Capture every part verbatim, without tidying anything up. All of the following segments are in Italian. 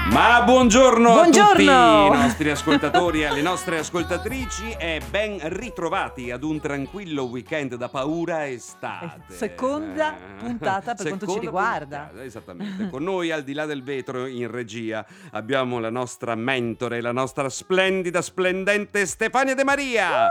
Ma buongiorno, Buongiorno. a tutti i nostri ascoltatori e alle nostre ascoltatrici e ben ritrovati ad un tranquillo weekend da paura estate. Seconda puntata per quanto ci Seconda riguarda. puntata, esattamente. Con noi al di là del vetro in regia abbiamo la nostra mentore, la nostra splendida, splendente Stefania De Maria.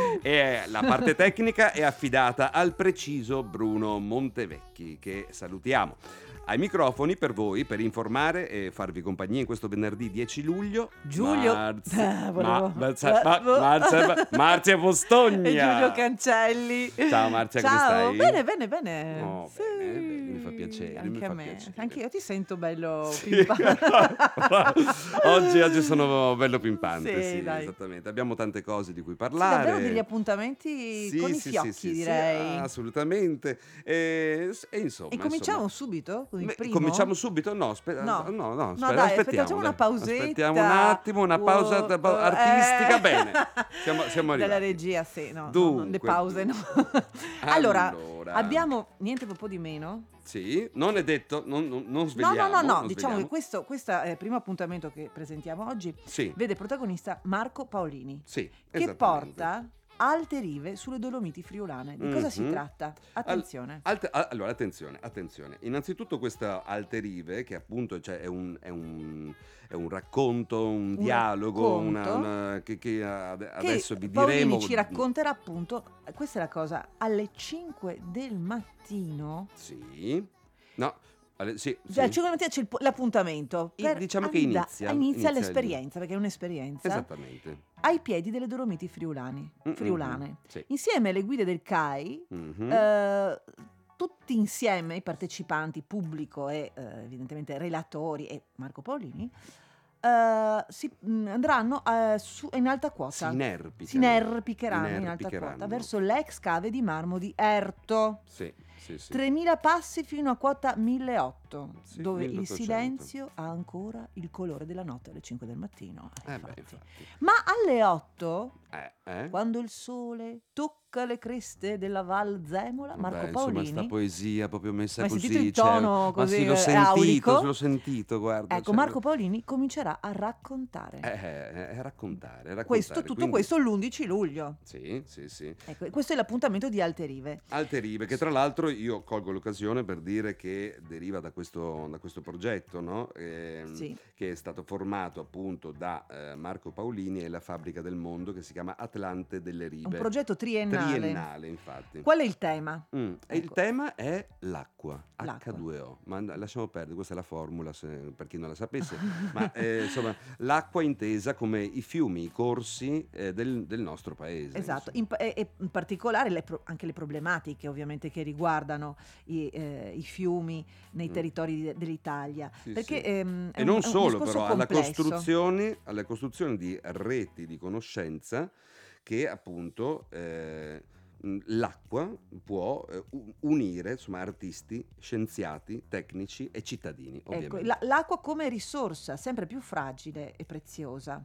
E la parte tecnica è affidata al preciso Bruno Montevecchi, che salutiamo. Ai microfoni per voi, per informare e farvi compagnia in questo venerdì dieci luglio, Giulio Marzia, Ah, volevo- Ma- Marzia, Ma- Marzia, Marzia Postogna. E Giulio Cancelli. Ciao Marzia, come Ciao. stai? Bene, bene, bene. Oh, Sì. bene, bene, mi fa piacere, Anche mi fa a me. piacere. Anche io ti sento bello Sì. pimpante. oggi, oggi sono bello pimpante, Sì, sì, dai. esattamente. Abbiamo tante cose di cui Sì, parlare. davvero degli appuntamenti Sì, con i sì, fiocchi, sì, sì, direi. sì, assolutamente. E, e insomma, E cominciamo insomma, subito con il Beh, primo? cominciamo subito? No, spe- No. no, no, No, aspetta, dai, aspettiamo. facciamo dai. una pausetta. Aspettiamo un attimo, una pausa Wow, pa- eh. artistica. Bene, siamo, siamo arrivati. Della regia, sì, no, no, no, Dunque, le pause no. dunque. Allora, Allora. abbiamo niente po' di meno. Sì, non è detto, non, non, non No, svegliamo. no, no, no, non diciamo che svegliamo. questo questo eh, primo appuntamento che presentiamo oggi Sì, vede protagonista Marco Paolini, sì, che esattamente. porta alte rive sulle Dolomiti friulane. Di cosa si Mhm. tratta? Attenzione. Alte- a- allora, attenzione, attenzione. Innanzitutto questa Alte Rive, che appunto cioè, è, un, è, un, è un racconto, un, Un dialogo, una, racconto una- che, che ad- che adesso vi Paolini diremo. ci racconterà appunto, questa è la cosa, alle cinque del mattino. Sì, no, alle- sì, Cioè, sì. alle cinque del mattino c'è il, l'appuntamento. I- per diciamo che anda- inizia, Inizia inizia l'esperienza, perché è un'esperienza. Esattamente. Ai piedi delle Dolomiti friulani, Mm, mm, friulane. mm, sì. Insieme alle guide del C A I, Mhm. eh, tutti insieme, i partecipanti, pubblico e eh, evidentemente relatori e Marco Paolini, eh, si, mh, andranno eh, su, in alta quota. Si inerpicano. Si inerpicheranno in alta Inerpicheranno. quota verso l'ex cave di marmo di Erto. Sì, sì, sì. tremila passi fino a quota milleottocento, Sì, dove il milleottocento. silenzio ha ancora il colore della notte alle cinque del mattino. Eh, Eh infatti. beh, infatti. Ma alle otto, Eh, eh? quando il sole tocca le creste della Val Zemola, Marco Vabbè, insomma, Paolini. sta poesia proprio messa Ma hai così. sentito il cioè, tono così, ma sì, l'ho eh, sentito, aulico? l'ho sentito, guarda. Ecco, cioè, Marco Paolini comincerà a raccontare. Eh, eh, eh, raccontare, raccontare. questo, tutto quindi- questo l'undici luglio. Sì, sì, sì. Ecco, e questo è l'appuntamento di Alte Rive. Alte Rive, che tra l'altro io colgo l'occasione per dire che deriva da questo, da questo progetto, no? Ehm, Sì. che è stato formato appunto da eh, Marco Paolini e la Fabbrica del Mondo, che si chiama Atlante delle Un Rive. progetto triennale. Triennale, infatti. Qual è il tema? Mm, E il Ecco. tema è l'acqua, L'acqua. acca due o, ma and- lasciamo perdere, questa è la formula se- per chi non la sapesse, ma eh, insomma l'acqua intesa come i fiumi, i corsi eh, del, del nostro paese. Esatto, insomma. in, pa- e, e in particolare le pro- anche le problematiche ovviamente che riguardano i, eh, i fiumi nei Mm. territori di- dell'Italia. Sì, perché sì. ehm, è E un- non è un solo discorso però, alla complesso. costruzione, alla costruzione di reti di conoscenza che appunto eh, mh, l'acqua può eh, u- unire insomma artisti, scienziati, tecnici e cittadini, Ecco, ovviamente. la- l'acqua come risorsa sempre più fragile e preziosa.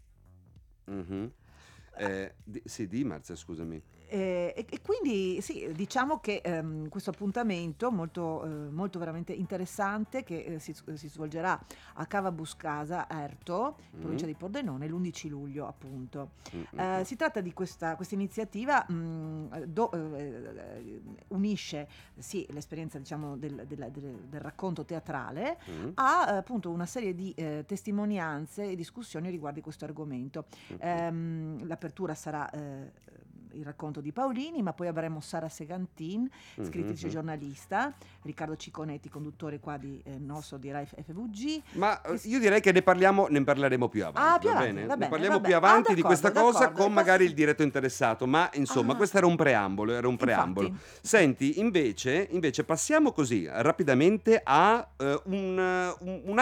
Mhm. Eh, di- sì, di Marzia, scusami. Eh, e, e quindi sì, diciamo che ehm, questo appuntamento molto, eh, molto veramente interessante che eh, si, si svolgerà a Cava Buscasa, Erto, in provincia Mm. di Pordenone, l'undici luglio appunto. Mm, mm, Eh, mm. si tratta di questa, questa iniziativa mh, do- eh, eh, unisce sì, l'esperienza diciamo, del, del- del- del racconto teatrale Mm, a eh, appunto una serie di eh, testimonianze e discussioni riguardo questo argomento. mm, mm. Ehm, l'apertura sarà eh, il racconto di Paolini, ma poi avremo Sara Segantin, scrittrice Mhm. giornalista, Riccardo Ciconetti, conduttore qua di eh, nostro di Rai F V G. Ma eh, Che s- io direi che ne parliamo, ne parleremo più avanti, Ah, più va avanti, bene? va Ne bene, parliamo va più bene. Ah, avanti di questa d'accordo, cosa d'accordo. con E magari il posso- diretto interessato, ma insomma Ah. questo era un preambolo, era un preambolo. Infatti. Senti, invece, invece passiamo così rapidamente a eh, un, un